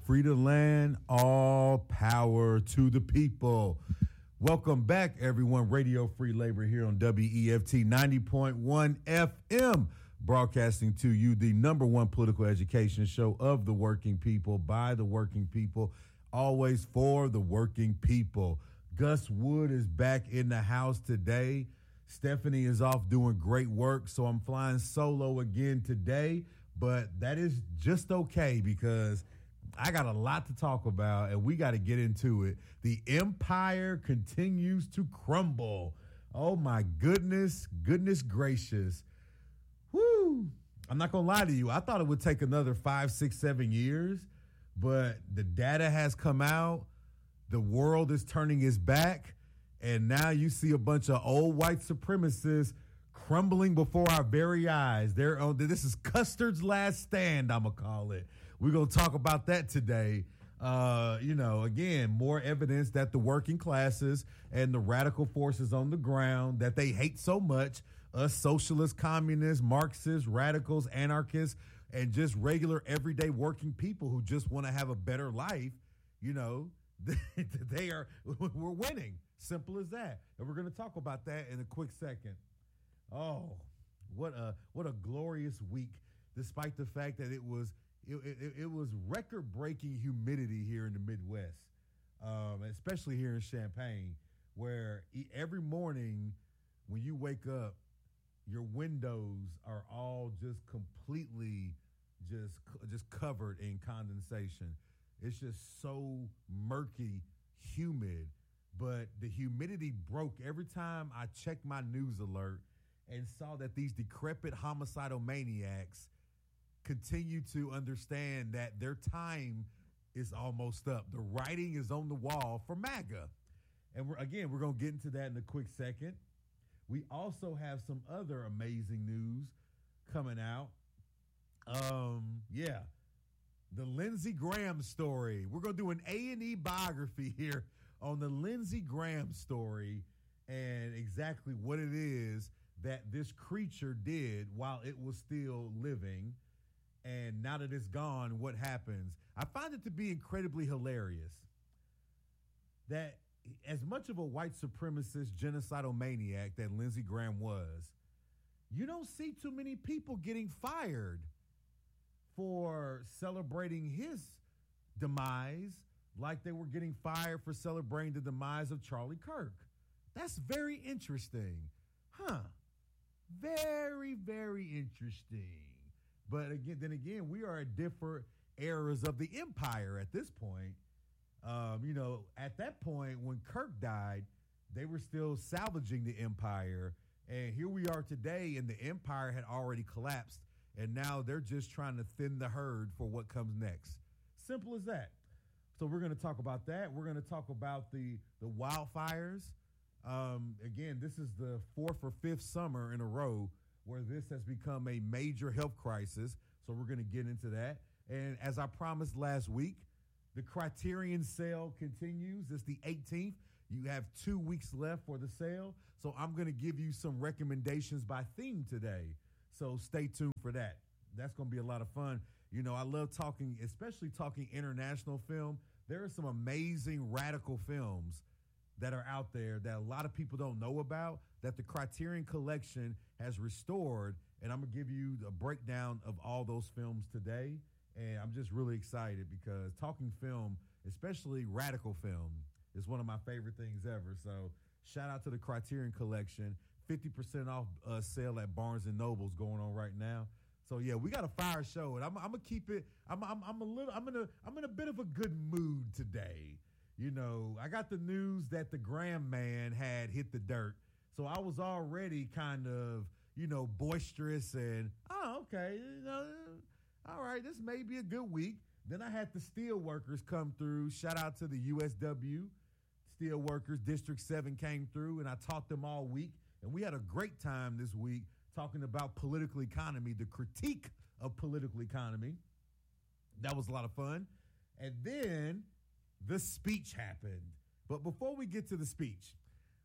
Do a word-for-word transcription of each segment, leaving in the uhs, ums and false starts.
free the land, all power to the people. Welcome back, everyone. Radio Free Labor here on W E F T ninety point one F M, broadcasting to you the number one political education show of the working people, by the working people, always for the working people. Gus Wood is back in the house today. Stephanie is off doing great work, so I'm flying solo again today, but that is just okay because I got a lot to talk about, and we got to get into it. The empire continues to crumble. Oh, my goodness, goodness gracious. Whoo! I'm not going to lie to you. I thought it would take another five, six, seven years, but the data has come out. The world is turning its back, and now you see a bunch of old white supremacists crumbling before our very eyes. They're on, this is Custard's last stand, I'm going to call it. We're going to talk about that today. Uh, you know, again, more evidence that the working classes and the radical forces on the ground that they hate so much, us socialists, communists, Marxists, radicals, anarchists, and just regular everyday working people who just want to have a better life, you know, they are, we're winning. Simple as that. And we're going to talk about that in a quick second. Oh, what a what a glorious week, despite the fact that it was it, it, it was record-breaking humidity here in the Midwest, um, especially here in Champaign, where every morning when you wake up, your windows are all just completely just just covered in condensation. It's just so murky, humid, but the humidity broke every time I checked my news alert and saw that these decrepit homicidal maniacs continue to understand that their time is almost up. The writing is on the wall for MAGA. And we're, again, we're going to get into that in a quick second. We also have some other amazing news coming out. Um, yeah, the Lindsey Graham story. We're going to do an A and E biography here on the Lindsey Graham story and exactly what it is that this creature did while it was still living. And now that it's gone, what happens? I find it to be incredibly hilarious that as much of a white supremacist genocidal maniac that Lindsey Graham was, you don't see too many people getting fired for celebrating his demise like they were getting fired for celebrating the demise of Charlie Kirk. That's very interesting. Huh. Very, very interesting. But again, then again, we are at different eras of the empire at this point. Um, you know, at that point when Kirk died, they were still salvaging the empire. And here we are today, and the empire had already collapsed. And now they're just trying to thin the herd for what comes next. Simple as that. So we're going to talk about that. We're going to talk about the, the wildfires. Um, again, this is the fourth or fifth summer in a row where this has become a major health crisis. So we're going to get into that. And as I promised last week, the Criterion sale continues. It's the eighteenth. You have two weeks left for the sale. So I'm going to give you some recommendations by theme today. So stay tuned for that. That's going to be a lot of fun. You know, I love talking, especially talking international film. There are some amazing radical films that are out there that a lot of people don't know about that the Criterion Collection has restored. And I'm going to give you a breakdown of all those films today. And I'm just really excited because talking film, especially radical film, is one of my favorite things ever. So shout out to the Criterion Collection. fifty percent off uh, sale at Barnes and Noble's going on right now. So yeah, we got a fire show, and I'm, I'm gonna keep it. I'm, I'm, I'm a little. I'm in a. I'm in a bit of a good mood today. You know, I got the news that the Graham man had hit the dirt, so I was already kind of, you know, boisterous and oh, okay, you know, all right, this may be a good week. Then I had the steel workers come through. Shout out to the U S W steel workers. District seven came through, and I taught them all week, and we had a great time this week talking about political economy, the critique of political economy. That was a lot of fun. And then the speech happened. But before we get to the speech,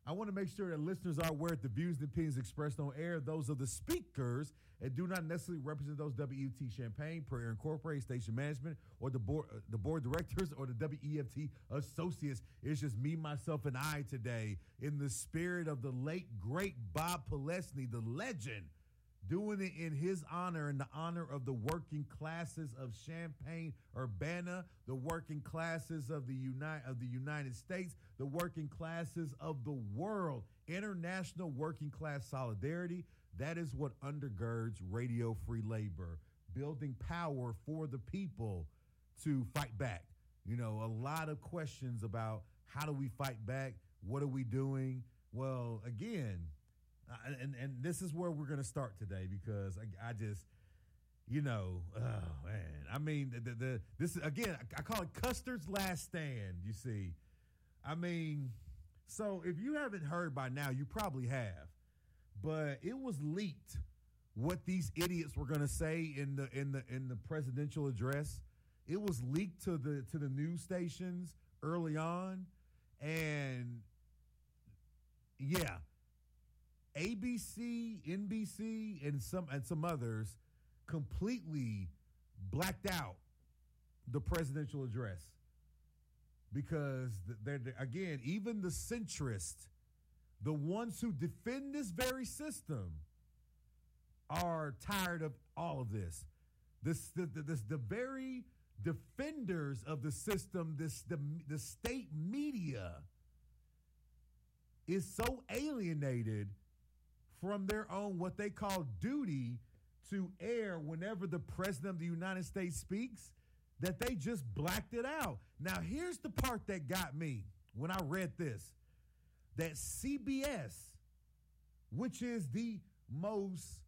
I want to make sure that listeners are aware that the views and opinions expressed on air, those of the speakers, and do not necessarily represent those W E F T Champaign, Prayer Incorporated, Station Management, or the board, uh, the board directors, or the W E F T associates. It's just me, myself, and I today, in the spirit of the late, great Bob Pilesny, the legend, doing it in his honor and the honor of the working classes of Champaign, Urbana, the working classes of the United of the United States, the working classes of the world, international working class solidarity. That is what undergirds Radio Free Labor, building power for the people to fight back. You know, a lot of questions about how do we fight back? What are we doing? Well, again, Uh, and and this is where we're going to start today, because I, I just, you know, oh man, I mean, the, the, the this is, again, I, I call it Custer's last stand. You see, I mean, so if you haven't heard by now, you probably have, but it was leaked what these idiots were going to say in the in the in the presidential address. It was leaked to the to the news stations early on, and yeah. A B C, N B C, and some and some others completely blacked out the presidential address, because they're, they're, again, even the centrists, the ones who defend this very system, are tired of all of this. This the the, this, the very defenders of the system, this the the state media, is so alienated from their own, what they call, duty to air whenever the president of the United States speaks, that they just blacked it out. Now, here's the part that got me when I read this, that C B S, which is the most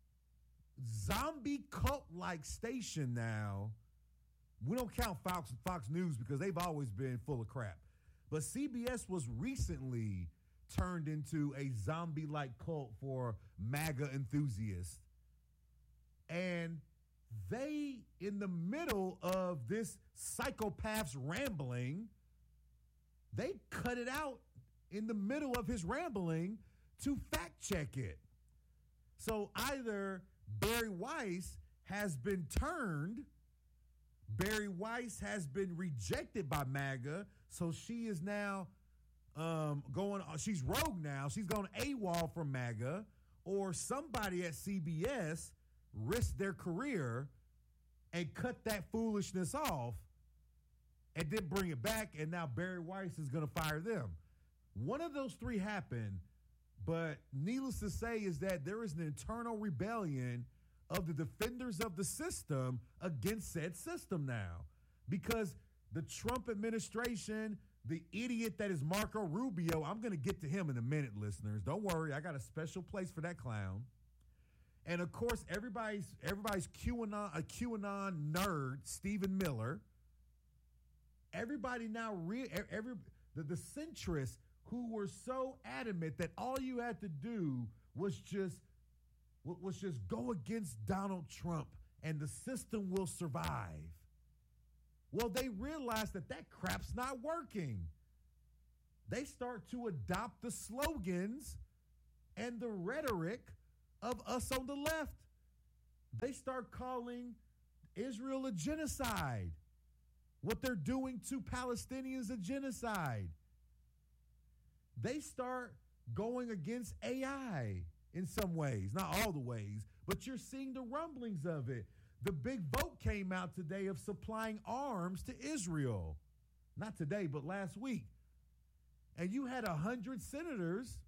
zombie cult-like station now, we don't count Fox, Fox News because they've always been full of crap, but C B S was recently turned into a zombie-like cult for MAGA enthusiasts. And they, in the middle of this psychopath's rambling, they cut it out in the middle of his rambling to fact-check it. So either Bari Weiss has been turned, Bari Weiss has been rejected by MAGA, so she is now Um, going, she's rogue now. She's going AWOL from MAGA, or somebody at C B S risked their career and cut that foolishness off and then bring it back, and now Bari Weiss is going to fire them. One of those three happened, but needless to say is that there is an internal rebellion of the defenders of the system against said system now, because the Trump administration, the idiot that is Marco Rubio, I'm going to get to him in a minute, listeners. Don't worry, I got a special place for that clown. And of course, everybody's everybody's QAnon, a QAnon nerd, Stephen Miller. Everybody now, re, every the, the centrists who were so adamant that all you had to do was just was just go against Donald Trump and the system will survive. Well, they realize that that crap's not working. They start to adopt the slogans and the rhetoric of us on the left. They start calling Israel a genocide. What they're doing to Palestinians a genocide. They start going against A I in some ways, not all the ways, but you're seeing the rumblings of it. The big vote came out today of supplying arms to Israel. Not today, but last week. And you had one hundred senators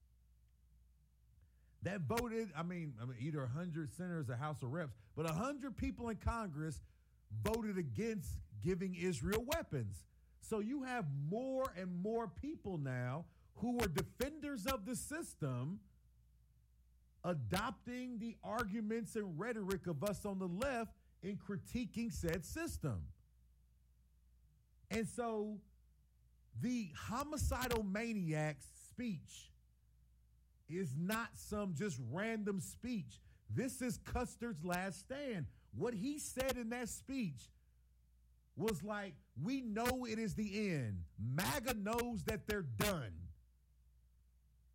that voted, I mean, I mean either one hundred senators or House of Reps, but one hundred people in Congress voted against giving Israel weapons. So you have more and more people now who are defenders of the system adopting the arguments and rhetoric of us on the left in critiquing said system. And so the homicidal maniac's speech is not some just random speech. This is Custer's last stand. What he said in that speech was like, we know it is the end. MAGA knows that they're done.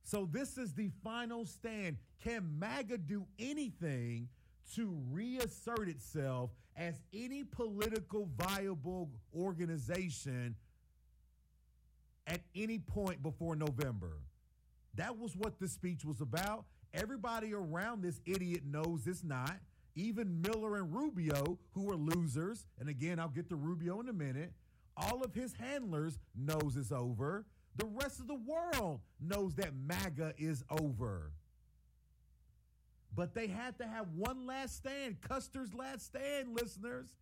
So this is the final stand. Can MAGA do anything to reassert itself as any political viable organization at any point before November? That was what the speech was about. Everybody around this idiot knows it's not. Even Miller and Rubio, who are losers, and again, I'll get to Rubio in a minute, all of his handlers knows it's over. The rest of the world knows that MAGA is over. But they had to have one last stand, Custer's last stand, listeners.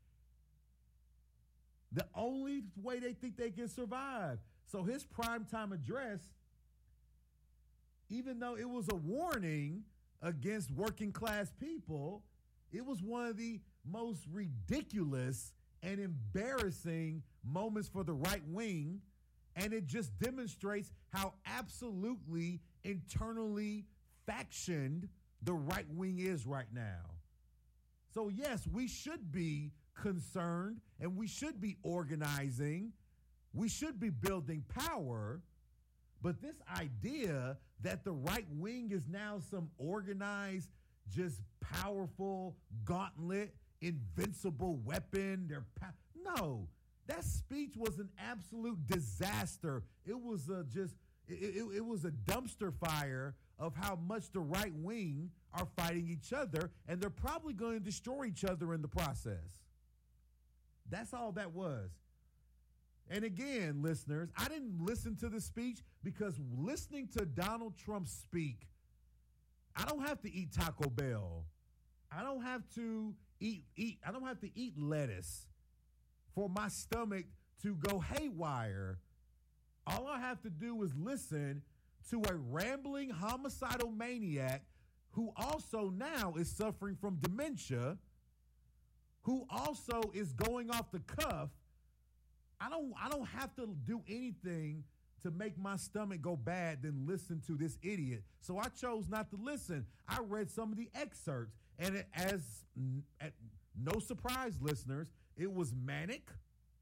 The only way they think they can survive. So his primetime address, even though it was a warning against working class people, it was one of the most ridiculous and embarrassing moments for the right wing. And it just demonstrates how absolutely internally factioned the right wing is right now. So yes, we should be concerned and we should be organizing. We should be building power. But this idea that the right wing is now some organized, just powerful gauntlet, invincible weapon, they're pa- no. That speech was an absolute disaster. It was a just it, it, it was a dumpster fire of how much the right wing are fighting each other, and they're probably going to destroy each other in the process. That's all that was. And again, listeners, I didn't listen to the speech because listening to Donald Trump speak, I don't have to eat Taco Bell. I don't have to eat eat I don't have to eat lettuce for my stomach to go haywire. All I have to do is listen to a rambling homicidal maniac who also now is suffering from dementia, who also is going off the cuff. I don't I don't have to do anything to make my stomach go bad than listen to this idiot. So I chose not to listen. I read some of the excerpts, and it, as at no surprise, listeners, it was manic.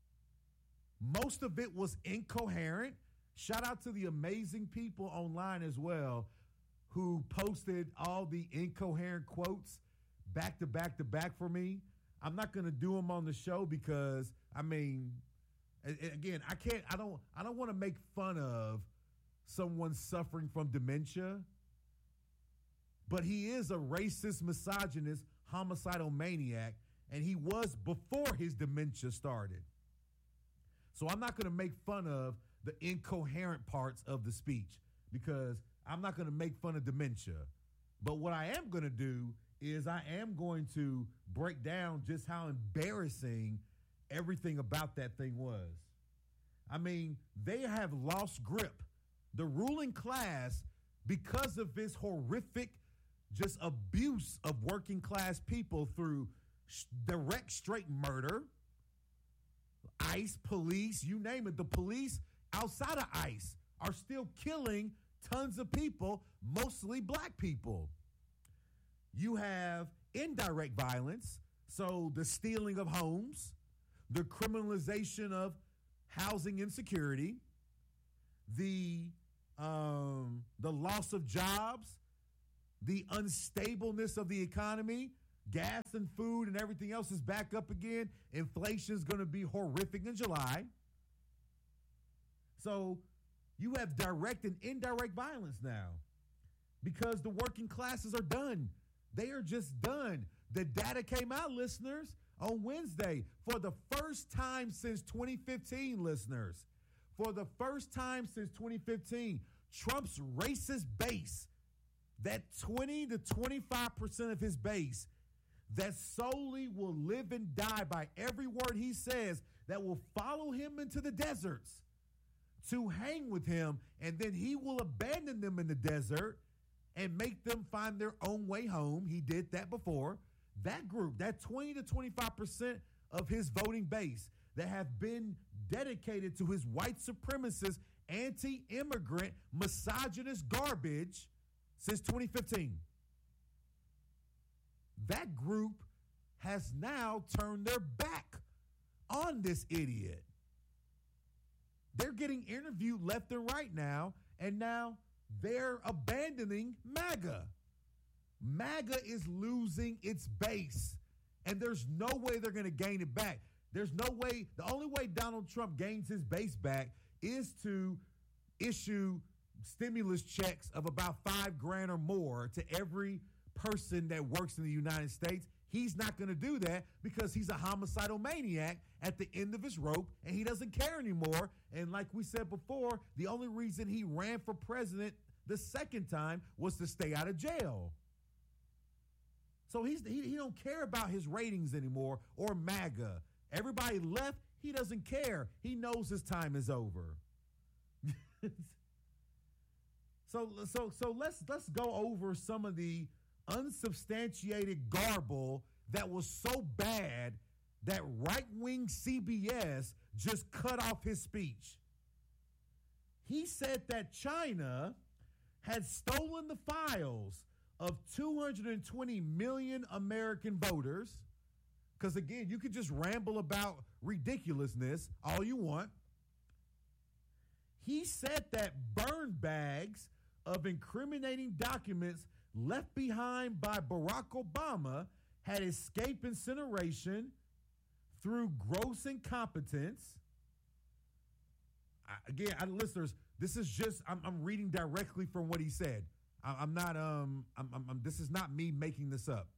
Most of it was incoherent. Shout out to the amazing people online as well who posted all the incoherent quotes back to back to back for me. I'm not going to do them on the show because, I mean, again, I can't, I don't, I don't want to make fun of someone suffering from dementia, but he is a racist, misogynist, homicidal maniac, and he was before his dementia started. So I'm not going to make fun of the incoherent parts of the speech because I'm not going to make fun of dementia. But what I am going to do is I am going to break down just how embarrassing everything about that thing was. I mean, they have lost grip. The ruling class, because of this horrific just abuse of working class people through sh- direct straight murder, ICE, police, you name it, the police outside of ICE are still killing tons of people, mostly black people. You have indirect violence, so the stealing of homes, the criminalization of housing insecurity, the um, the loss of jobs, the unstableness of the economy, gas and food and everything else is back up again. Inflation is going to be horrific in July. So you have direct and indirect violence now because the working classes are done. They are just done. The data came out, listeners, on Wednesday. For the first time since twenty fifteen, listeners, for the first time since twenty fifteen, Trump's racist base, that twenty to twenty-five percent of his base that solely will live and die by every word he says, that will follow him into the deserts to hang with him, and then he will abandon them in the desert and make them find their own way home. He did that before. That group, that twenty to twenty-five percent of his voting base that have been dedicated to his white supremacist, anti-immigrant, misogynist garbage since twenty fifteen. That group has now turned their back on this idiot. They're getting interviewed left and right now, and now they're abandoning MAGA. MAGA is losing its base, and there's no way they're going to gain it back. There's no way. The only way Donald Trump gains his base back is to issue stimulus checks of about five grand or more to every person that works in the United States. He's not going to do that because he's a homicidal maniac at the end of his rope, and he doesn't care anymore. And like we said before, the only reason he ran for president the second time was to stay out of jail. So he's he, he don't care about his ratings anymore or MAGA. Everybody left. He doesn't care. He knows his time is over. so so so let's let's go over some of the unsubstantiated garble that was so bad that right-wing C B S just cut off his speech. He said that China had stolen the files of two hundred twenty million American voters, because again, you could just ramble about ridiculousness all you want. He said that burn bags of incriminating documents left behind by Barack Obama had escaped incineration through gross incompetence. I, again, I, listeners, this is just, I'm, I'm reading directly from what he said. I, I'm not, um, I'm, I'm, I'm, this is not me making this up.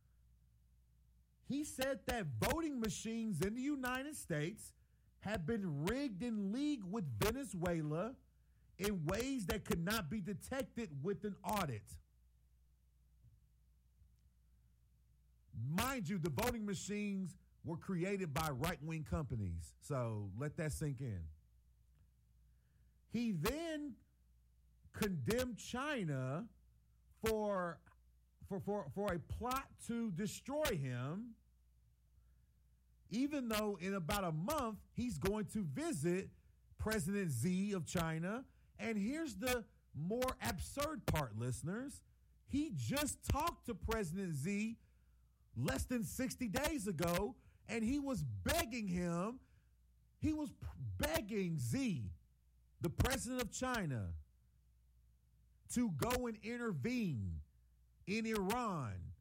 He said that voting machines in the United States have been rigged in league with Venezuela in ways that could not be detected with an audit. Mind you, the voting machines were created by right-wing companies, so let that sink in. He then condemned China for, for, for, for a plot to destroy him, even though in about a month he's going to visit President Xi of China. And here's the more absurd part, listeners. He just talked to President Xi less than sixty days ago, and he was begging him, he was begging Xi, the president of China, to go and intervene in Iran.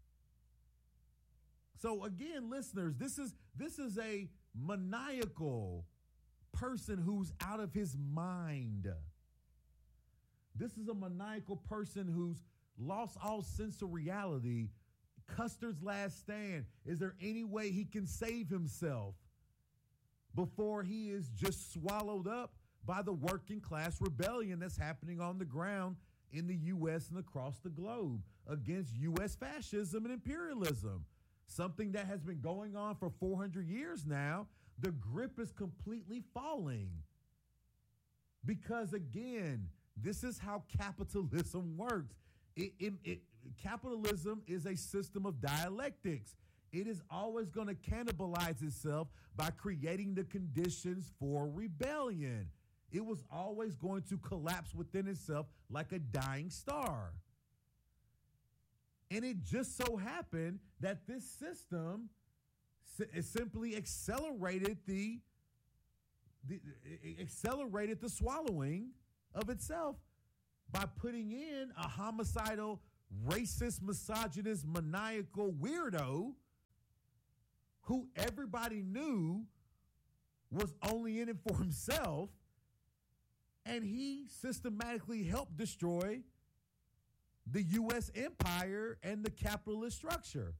So again, listeners, this is this is a maniacal person who's out of his mind. This is a maniacal person who's lost all sense of reality. Custer's last stand. Is there any way he can save himself before he is just swallowed up by the working class rebellion that's happening on the ground in the U S and across the globe against U S fascism and imperialism? Something that has been going on for four hundred years now. The grip is completely falling. Because again, this is how capitalism works. It, it, it, capitalism is a system of dialectics. It is always going to cannibalize itself by creating the conditions for rebellion. It was always going to collapse within itself like a dying star. And it just so happened that this system s- simply accelerated the, the accelerated the swallowing of itself by putting in a homicidal, racist, misogynist, maniacal weirdo who everybody knew was only in it for himself, and he systematically helped destroy the U S empire and the capitalist structure.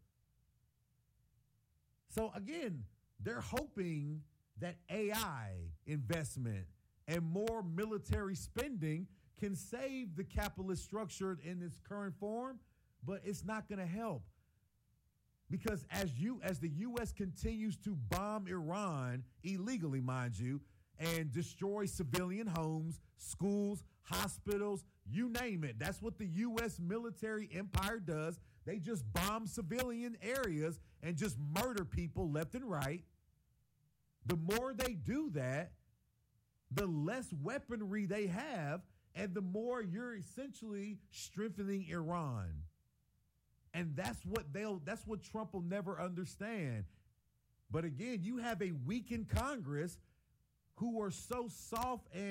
So again, they're hoping that A I investment and more military spending can save the capitalist structure in its current form, but it's not going to help. Because as you as the U S continues to bomb Iran, illegally, mind you, and destroy civilian homes, schools, hospitals, you name it. That's what the U S military empire does. They just bomb civilian areas and just murder people left and right. The more they do that, the less weaponry they have, and the more you're essentially strengthening Iran. And that's what they'll that's what Trump will never understand. But again, you have a weakened Congress who are so soft and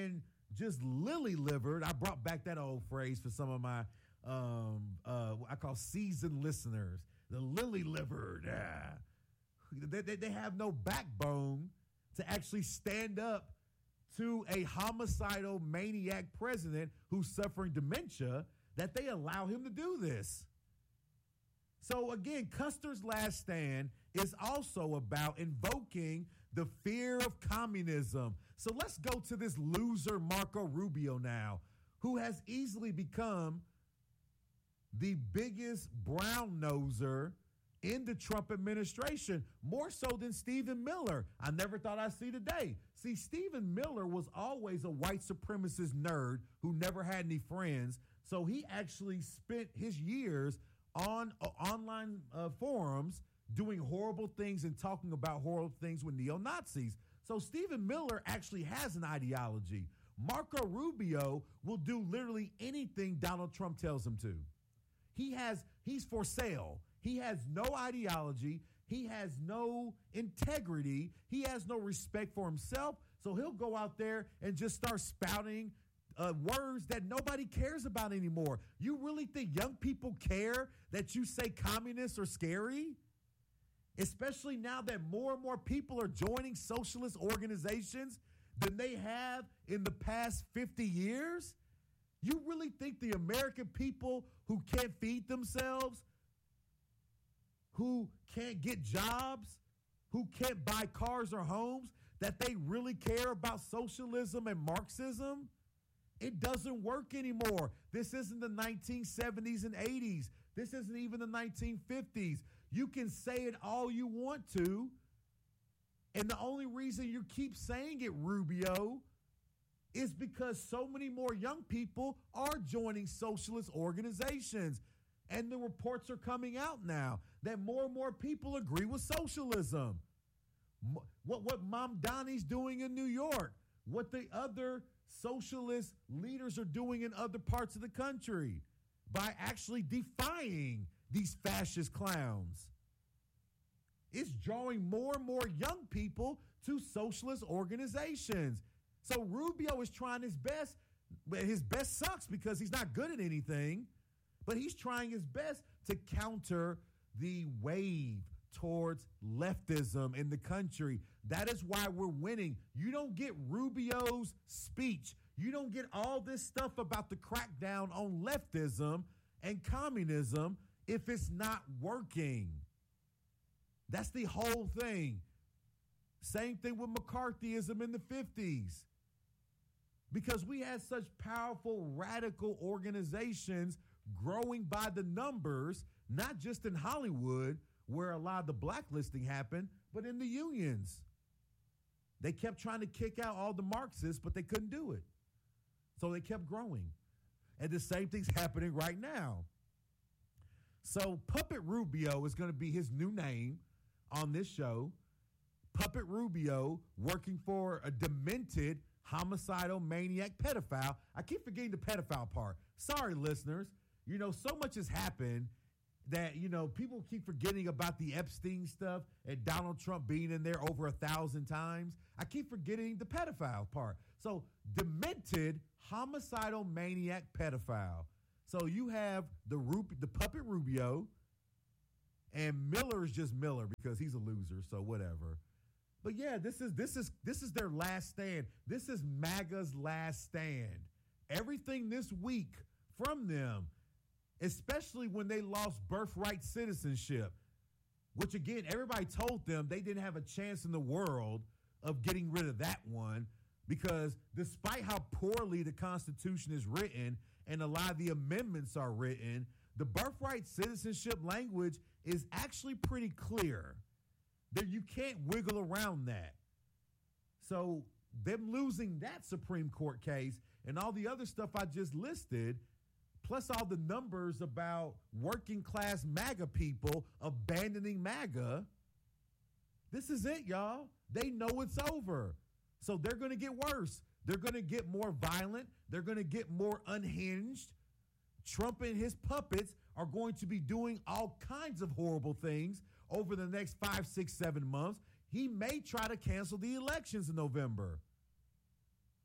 just lily-livered. I brought back that old phrase for some of my, um, uh, I call seasoned listeners, the lily-livered. Ah. They, they, they have no backbone to actually stand up to a homicidal maniac president who's suffering dementia, that they allow him to do this. So again, Custer's last stand is also about invoking the fear of communism. So let's go to this loser Marco Rubio now, who has easily become the biggest brown noser in the Trump administration, more so than Stephen Miller. I never thought I'd see today. See, Stephen Miller was always a white supremacist nerd who never had any friends. So he actually spent his years on uh, online uh, forums doing horrible things and talking about horrible things with neo-Nazis. So Stephen Miller actually has an ideology. Marco Rubio will do literally anything Donald Trump tells him to. He has, he's for sale. He has no ideology. He has no integrity. He has no respect for himself. So he'll go out there and just start spouting uh, words that nobody cares about anymore. You really think young people care that you say communists are scary? Especially now that more and more people are joining socialist organizations than they have in the past fifty years? You really think the American people who can't feed themselves, who can't get jobs, who can't buy cars or homes, that they really care about socialism and Marxism? It doesn't work anymore. This isn't the nineteen seventies and eighties. This isn't even the nineteen fifties. You can say it all you want to, and the only reason you keep saying it, Rubio, is because so many more young people are joining socialist organizations. And the reports are coming out now that more and more people agree with socialism. What, what Mamdani's doing in New York, what the other socialist leaders are doing in other parts of the country by actually defying these fascist clowns. It's drawing more and more young people to socialist organizations. So Rubio is trying his best, but his best sucks because he's not good at anything. But he's trying his best to counter the wave towards leftism in the country. That is why we're winning. You don't get Rubio's speech. You don't get all this stuff about the crackdown on leftism and communism if it's not working. That's the whole thing. Same thing with McCarthyism in the fifties. Because we had such powerful radical organizations growing by the numbers, not just in Hollywood, where a lot of the blacklisting happened, but in the unions. They kept trying to kick out all the Marxists, but they couldn't do it. So they kept growing. And the same thing's happening right now. So Puppet Rubio is going to be his new name on this show. Puppet Rubio, working for a demented, homicidal, maniac pedophile. I keep forgetting the pedophile part. Sorry, listeners. You know, so much has happened that, you know, people keep forgetting about the Epstein stuff and Donald Trump being in there over a thousand times. I keep forgetting the pedophile part. So demented, homicidal, maniac pedophile. So you have the Rub- the Puppet Rubio, and Miller is just Miller because he's a loser, so whatever. But yeah, this is this is this is their last stand. This is MAGA's last stand. Everything this week from them, especially when they lost birthright citizenship, which again, everybody told them they didn't have a chance in the world of getting rid of that one, because despite how poorly the Constitution is written and a lot of the amendments are written, the birthright citizenship language is actually pretty clear. That you can't wiggle around that. So them losing that Supreme Court case and all the other stuff I just listed, plus all the numbers about working class MAGA people abandoning MAGA, this is it, y'all. They know it's over. So they're going to get worse. They're going to get more violent. They're going to get more unhinged. Trump and his puppets are going to be doing all kinds of horrible things over the next five, six, seven months. He may try to cancel the elections in November.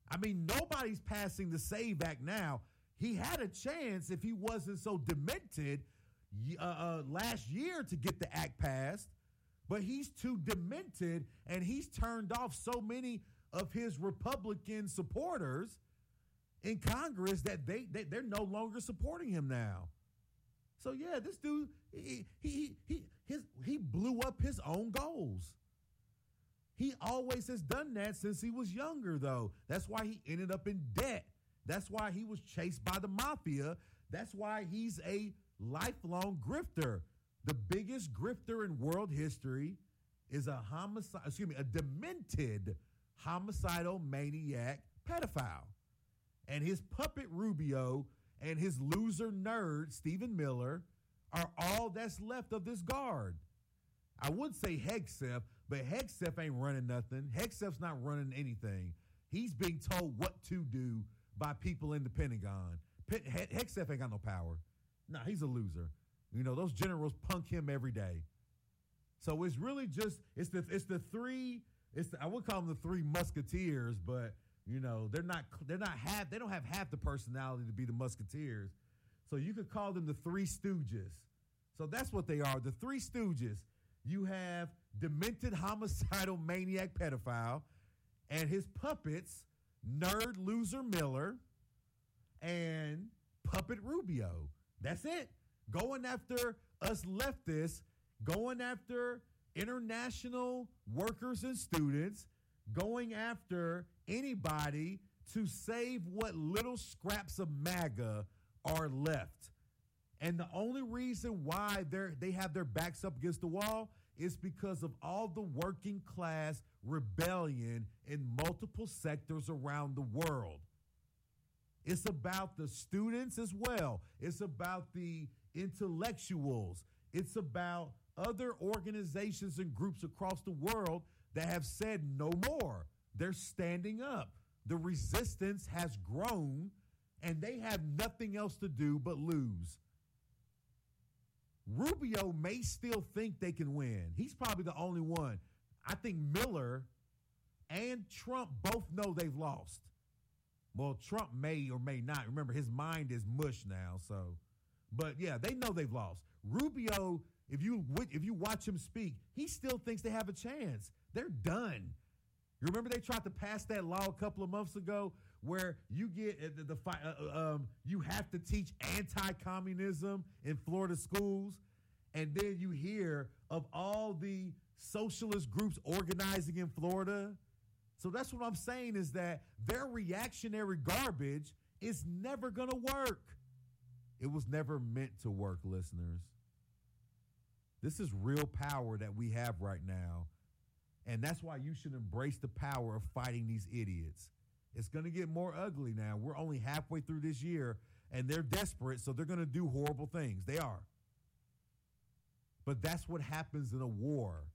I mean, nobody's passing the SAVE Act now. He had a chance if he wasn't so demented uh, uh, last year to get the act passed, but he's too demented, and he's turned off so many of his Republican supporters in Congress that they, they they're no longer supporting him now. So yeah, this dude he he he his he blew up his own goals. He always has done that since he was younger, though. That's why he ended up in debt. That's why he was chased by the mafia. That's why he's a lifelong grifter. The biggest grifter in world history is a homicide, excuse me, a demented homicidal maniac pedophile. And his puppet Rubio and his loser nerd Stephen Miller are all that's left of this guard. I would say Hegseth, but Hegseth ain't running nothing. Hegseth's not running anything. He's being told what to do by people in the Pentagon. Hegseth ain't got no power. No, he's a loser. You know, those generals punk him every day. So it's really just it's the it's the three. It's the, I would call them the three musketeers, but you know they're not they're not half they don't have half the personality to be the musketeers. So you could call them the Three Stooges. So that's what they are, the Three Stooges. You have demented homicidal maniac pedophile and his puppets, nerd loser Miller and puppet Rubio. That's it. Going after us leftists, going after international workers and students, going after anybody to save what little scraps of MAGA are left. And the only reason why they they have their backs up against the wall is because of all the working class rebellion in multiple sectors around the world. It's about the students as well. It's about the intellectuals. It's about other organizations and groups across the world that have said no more. They're standing up. The resistance has grown, and they have nothing else to do but lose. Rubio may still think they can win. He's probably the only one. I think Miller and Trump both know they've lost. Well, Trump may or may not. Remember, his mind is mush now. So, but yeah, they know they've lost. Rubio, if you if you watch him speak, he still thinks they have a chance. They're done. You remember they tried to pass that law a couple of months ago where you get uh, the, the uh, um, you have to teach anti-communism in Florida schools, and then you hear of all the socialist groups organizing in Florida. So that's what I'm saying is that their reactionary garbage is never going to work. It was never meant to work, listeners. This is real power that we have right now. And that's why you should embrace the power of fighting these idiots. It's going to get more ugly now. We're only halfway through this year, and they're desperate, so they're going to do horrible things. They are. But that's what happens in a war.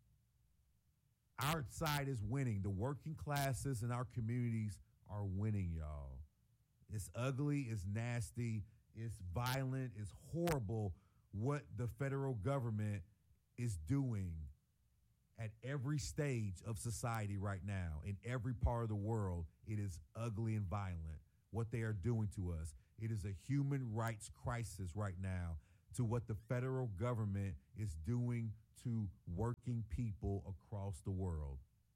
Our side is winning. The working classes in our communities are winning, y'all. It's ugly, it's nasty, it's violent, it's horrible what the federal government is doing at every stage of society right now, in every part of the world. It is ugly and violent, what they are doing to us. It is a human rights crisis right now to what the federal government is doing to working people across the world.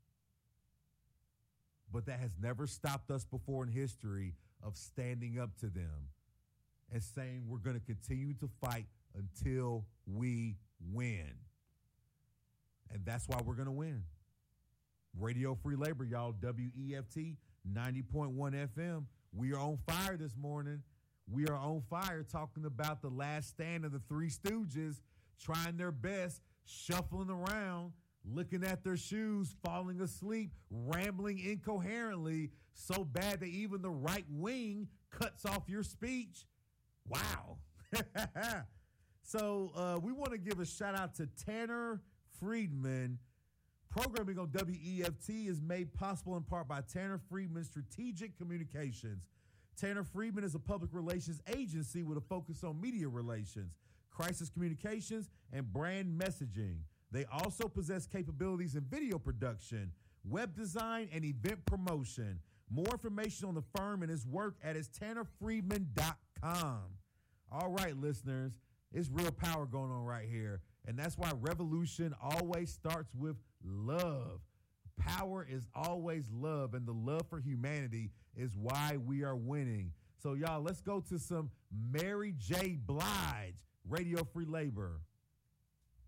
But that has never stopped us before in history of standing up to them and saying we're going to continue to fight until we win. And that's why we're going to win. Radio Free Labor, y'all. W E F T ninety point one F M. We are on fire this morning. We are on fire talking about the last stand of the Three Stooges, trying their best, shuffling around, looking at their shoes, falling asleep, rambling incoherently, so bad that even the right wing cuts off your speech. Wow. So uh, we want to give a shout out to Tanner Friedman. Programming on W E F T is made possible in part by Tanner Friedman Strategic Communications. Tanner Friedman is a public relations agency with a focus on media relations, crisis communications, and brand messaging. They also possess capabilities in video production, web design, and event promotion. More information on the firm and his work at his tanner friedman dot com. All right, listeners, it's real power going on right here. And that's why revolution always starts with love. Power is always love, and the love for humanity is why we are winning. So, y'all, let's go to some Mary J. Blige, Radio Free Labor.